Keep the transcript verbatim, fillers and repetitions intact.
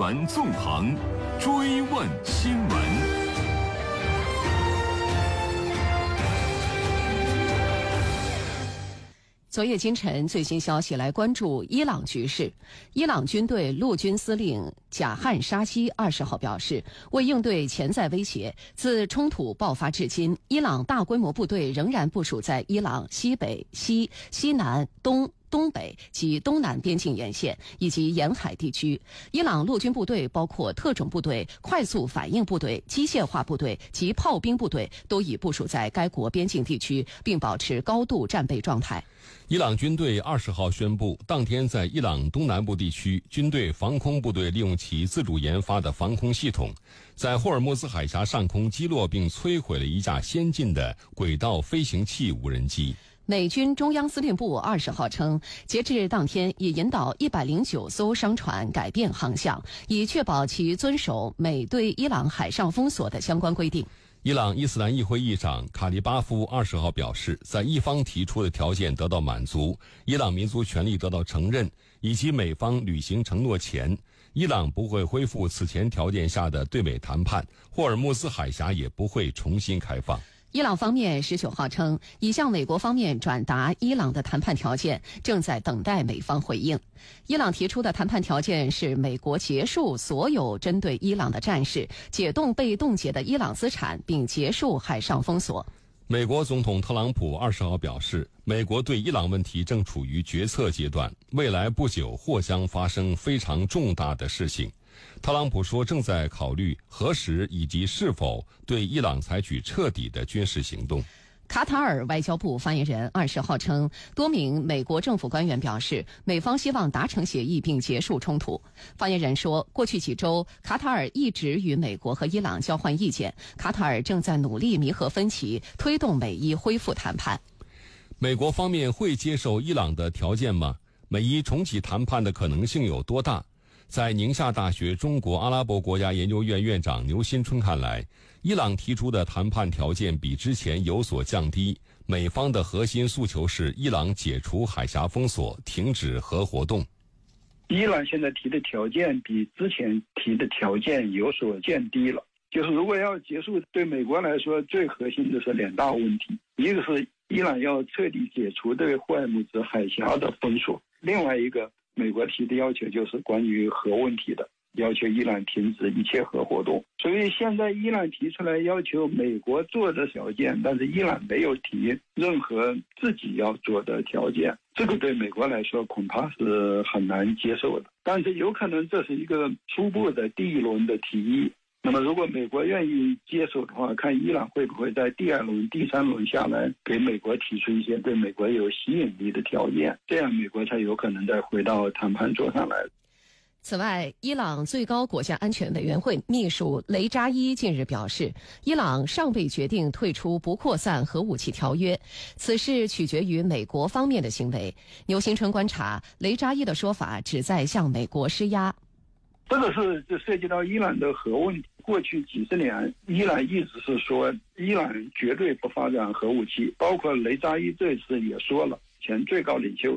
闻纵横，追问新闻。 昨夜今晨最新消息，来关注伊朗局势。伊朗军队陆军司令贾汉沙希二十号表示，为应对潜在威胁，自冲突爆发至今，伊朗大规模部队仍然部署在伊朗西北、西、西南、东、东北及东南边境沿线以及沿海地区。伊朗陆军部队包括特种部队、快速反应部队、机械化部队及炮兵部队都已部署在该国边境地区，并保持高度战备状态。 伊朗军队二十号宣布，当天在伊朗东南部地区，军队防空部队利用其自主研发的防空系统，在霍尔木兹海峡上空击落并摧毁了一架先进的轨道飞行器无人机。 美军中央司令部二十号称，截至当天已引导一百零九艘商船改变航向，以确保其遵守美对伊朗海上封锁的相关规定。 伊朗伊斯兰议会议长卡利巴夫二十号表示，在伊方提出的条件得到满足，伊朗民族权利得到承认，以及美方履行承诺前，伊朗不会恢复此前条件下的对美谈判，霍尔木兹海峡也不会重新开放。 伊朗方面十九号称，已向美国方面转达伊朗的谈判条件，正在等待美方回应。伊朗提出的谈判条件是美国结束所有针对伊朗的战事，解冻被冻结的伊朗资产，并结束海上封锁。 美国总统特朗普二十号表示，美国对伊朗问题正处于决策阶段，未来不久或将发生非常重大的事情。特朗普说，正在考虑何时以及是否对伊朗采取彻底的军事行动。 卡塔尔外交部发言人二十号称，多名美国政府官员表示，美方希望达成协议并结束冲突。发言人说，过去几周，卡塔尔一直与美国和伊朗交换意见，卡塔尔正在努力弥合分歧，推动美伊恢复谈判。 美国方面会接受伊朗的条件吗？美伊重启谈判的可能性有多大？在宁夏大学中国阿拉伯国家研究院院长牛新春看来，伊朗提出的谈判条件比之前有所降低，美方的核心诉求是伊朗解除海峡封锁，停止核活动。 伊朗现在提的条件比之前提的条件有所降低了，就是如果要结束，对美国来说最核心的是两大问题，一个是伊朗要彻底解除对霍尔木兹海峡的封锁，另外一个美国提的要求就是关于核问题的，要求伊朗停止一切核活动。所以现在伊朗提出来要求美国做的条件，但是伊朗没有提任何自己要做的条件，这个对美国来说恐怕是很难接受的。但是有可能这是一个初步的第一轮的提议，那么如果美国愿意接受的话，看伊朗会不会在第二轮、第三轮下来给美国提出一些对美国有吸引力的条件，这样美国才有可能再回到谈判桌上来。 此外，伊朗最高国家安全委员会秘书雷扎伊近日表示，伊朗尚未决定退出不扩散核武器条约，此事取决于美国方面的行为。牛新春观察，雷扎伊的说法旨在向美国施压。 这个是就涉及到伊朗的核问题。过去几十年，伊朗一直是说伊朗绝对不发展核武器，包括雷扎伊这次也说了，前最高领袖